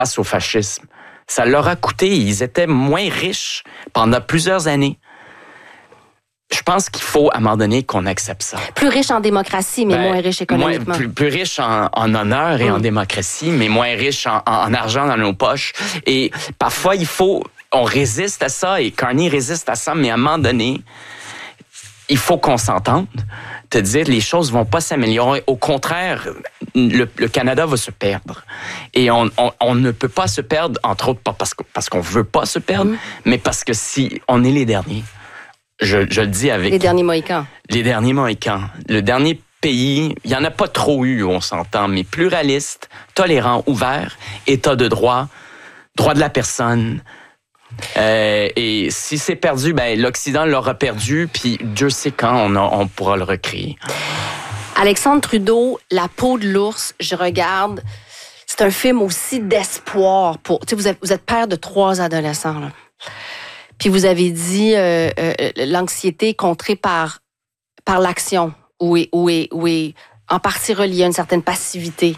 face au fascisme. Ça leur a coûté, ils étaient moins riches pendant plusieurs années. Je pense qu'il faut, à un moment donné, qu'on accepte ça. Plus riche en démocratie, mais moins riche économiquement. Plus riche en honneur et en démocratie, mais moins riche en argent dans nos poches. Et parfois, on résiste à ça, et Carney résiste à ça, mais à un moment donné, il faut qu'on s'entende, te dire les choses vont pas s'améliorer. Au contraire, le Canada va se perdre. Et on ne peut pas se perdre, entre autres, pas parce qu'on veut pas se perdre, mais parce que si on est les derniers, je le dis avec... Les derniers Mohicans. Les derniers Mohicans. Le dernier pays, il n'y en a pas trop eu, on s'entend, mais pluraliste, tolérant, ouvert, État de droit, droit de la personne. Et si c'est perdu, l'Occident l'aura perdu, puis Dieu sait quand on pourra le recréer. Alexandre Trudeau, La peau de l'ours, je regarde. C'est un film aussi d'espoir. Vous êtes père de 3 adolescents, là. Puis vous avez dit l'anxiété est contrée par l'action, ou est en partie reliée à une certaine passivité.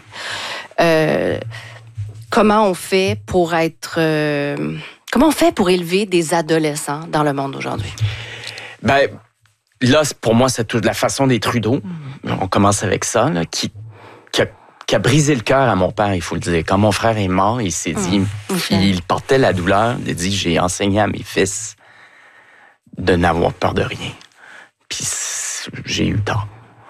Comment on fait pour élever des adolescents dans le monde aujourd'hui? Là, pour moi, c'est toute la façon des Trudeau. On commence avec ça, là, qui a brisé le cœur à mon père, il faut le dire. Quand mon frère est mort, il s'est dit, il portait la douleur, il a dit, j'ai enseigné à mes fils de n'avoir peur de rien. Puis j'ai eu tort.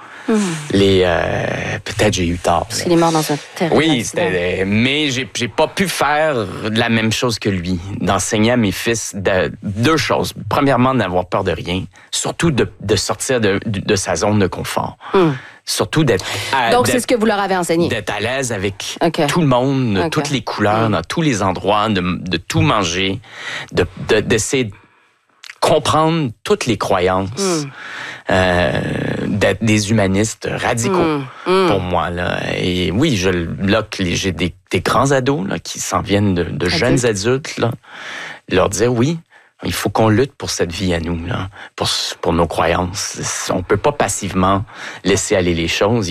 Peut-être j'ai eu tort. Parce qu'il est mort dans un terrible accident. Mais j'ai pas pu faire la même chose que lui, d'enseigner à mes fils 2 choses. Premièrement, de n'avoir peur de rien, surtout de sortir de sa zone de confort. Surtout d'être... Donc, c'est ce que vous leur avez enseigné? D'être à l'aise avec tout le monde, toutes les couleurs, dans tous les endroits, de tout manger, d'essayer de comprendre toutes les croyances, d'être des humanistes radicaux pour moi. Là. Et oui, j'ai des grands ados là, qui s'en viennent de jeunes adultes, là, leur dire oui, il faut qu'on lutte pour cette vie à nous, là, pour nos croyances. On peut pas passivement laisser aller les choses.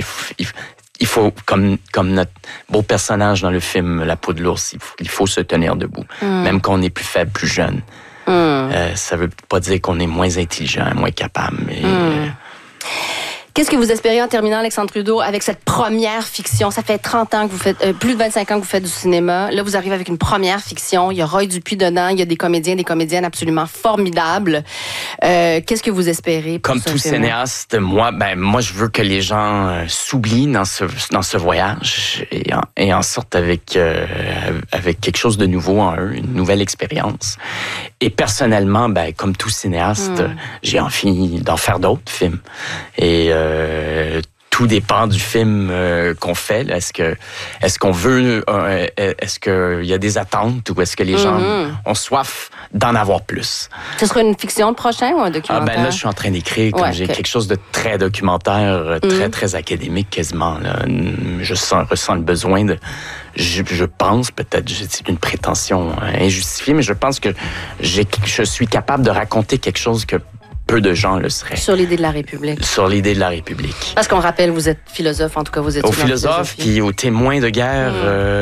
Il faut comme notre beau personnage dans le film La peau de l'ours, il faut se tenir debout, même quand on est plus faible, plus jeune. Ça veut pas dire qu'on est moins intelligent, moins capable. Mais, Qu'est-ce que vous espérez en terminant, Alexandre Trudeau, avec cette première fiction? Ça fait 30 ans que vous faites, plus de 25 ans que vous faites du cinéma. Là, vous arrivez avec une première fiction. Il y a Roy Dupuis dedans. Il y a des comédiens, des comédiennes absolument formidables. Qu'est-ce que vous espérez pour Comme tout cinéaste, moi, je veux que les gens s'oublient dans ce voyage et en sortent avec quelque chose de nouveau en eux, une nouvelle expérience. Et personnellement, comme tout cinéaste, j'ai envie d'en faire d'autres films. Et tout dépend du film qu'on fait. Là. Est-ce qu'on veut... est-ce qu'il y a des attentes ou est-ce que les gens ont soif d'en avoir plus? Ce sera une fiction le prochain ou un documentaire? Là, je suis en train d'écrire. J'ai quelque chose de très documentaire, très, très académique quasiment. Là. Je ressens le besoin de... Je pense, peut-être, c'est une prétention injustifiée, mais je pense que je suis capable de raconter quelque chose que peu de gens le seraient. Sur l'idée de la République. Sur l'idée de la République. Parce qu'on rappelle, vous êtes philosophe, en tout cas, vous êtes... Aux philosophes, puis aux témoins de guerre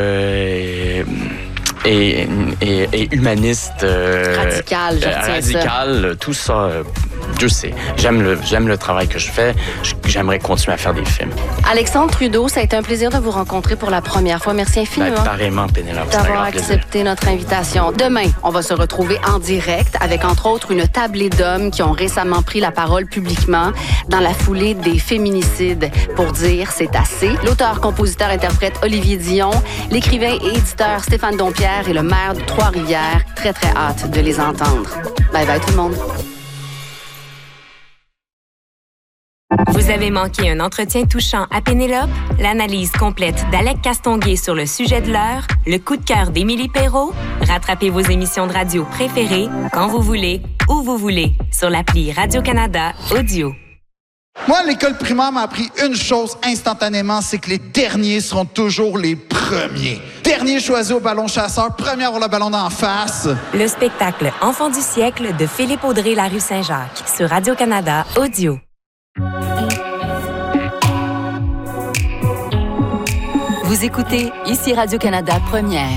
et humaniste. Radical, radical, tout ça. Je sais. J'aime le travail que je fais. J'aimerais continuer à faire des films. Alexandre Trudeau, ça a été un plaisir de vous rencontrer pour la première fois. Merci infiniment. Pareillement, Pénélope. D'avoir accepté notre invitation. Demain, on va se retrouver en direct avec, entre autres, une tablée d'hommes qui ont récemment pris la parole publiquement dans la foulée des féminicides pour dire c'est assez. L'auteur, compositeur, interprète Olivier Dion, l'écrivain et éditeur Stéphane Dompierre et le maire de Trois-Rivières. Très, très hâte de les entendre. Bye bye tout le monde. Vous avez manqué un entretien touchant à Pénélope? L'analyse complète d'Alec Castonguay sur le sujet de l'heure? Le coup de cœur d'Émilie Perrault? Rattrapez vos émissions de radio préférées quand vous voulez, où vous voulez, sur l'appli Radio-Canada Audio. Moi, l'école primaire m'a appris une chose instantanément, c'est que les derniers seront toujours les premiers. Dernier choisi au ballon chasseur, premier à avoir le ballon d'en face. Le spectacle Enfant du siècle de Philippe Audrey La Rue Saint-Jacques sur Radio-Canada Audio. Vous écoutez ici Radio-Canada Première.